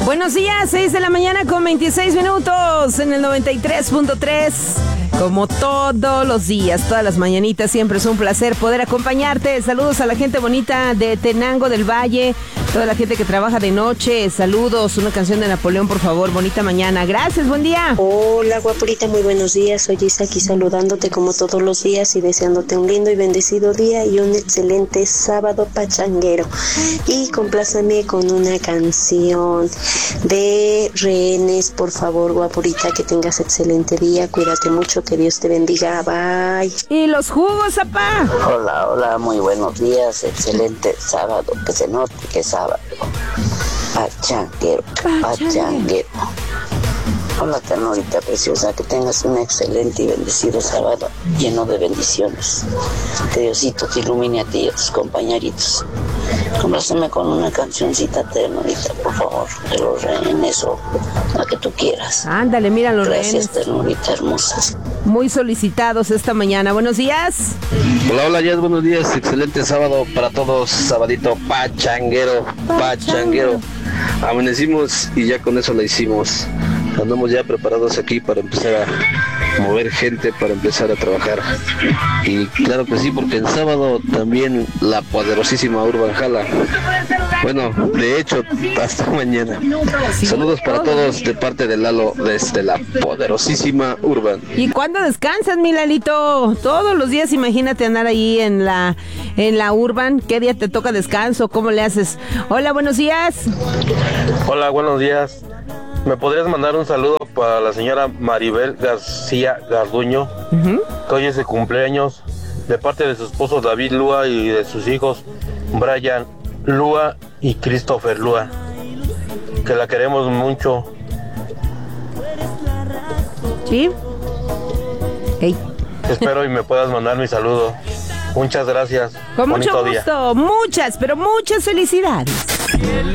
Buenos días, 6 de la mañana con 26 minutos en el 93.3. Como todos los días, todas las mañanitas, siempre es un placer poder acompañarte. Saludos a la gente bonita de Tenango del Valle, toda la gente que trabaja de noche. Saludos, una canción de Napoleón, por favor. Bonita mañana. Gracias, buen día. Hola, guapurita, muy buenos días. Soy Isa aquí saludándote como todos los días y deseándote un lindo y bendecido día y un excelente sábado pachanguero. Y complázame con una canción de Rehenes, por favor, guapurita, que tengas excelente día. Cuídate mucho, que Dios te bendiga. Bye. Y los jugos, papá. Hola, muy buenos días. Excelente sábado, que se note que es sábado. Pachanguero. Hola, ternurita preciosa, que tengas un excelente y bendecido sábado lleno de bendiciones. Que Diosito te ilumine a ti y a tus compañeritos. Compláceme con una cancioncita, ternurita, por favor, de los Rehenes o la que tú quieras. Ándale, mira los Rehenes. Gracias, ternurita hermosa. Muy solicitados esta mañana. Buenos días. Hola, Jess, buenos días. Excelente sábado para todos. Sabadito pachanguero. Amanecimos y ya con eso la hicimos. Andamos ya preparados aquí para empezar a mover gente, para empezar a trabajar. Y claro que sí, porque el sábado también la poderosísima Urban jala. Bueno, de hecho, hasta mañana. Saludos para todos de parte de Lalo desde la poderosísima Urban. ¿Y cuándo descansas, mi Lalito? Todos los días, imagínate andar ahí en la Urban. ¿Qué día te toca descanso? ¿Cómo le haces? Hola, buenos días. Hola, buenos días. ¿Me podrías mandar un saludo para la señora Maribel García Garduño, que hoy es de cumpleaños, de parte de su esposo David Lua y de sus hijos Brian Lua y Christopher Lua, que la queremos mucho? ¿Sí? Hey. Espero y me puedas mandar mi saludo. Muchas gracias. Con mucho gusto. Muchas, pero muchas felicidades.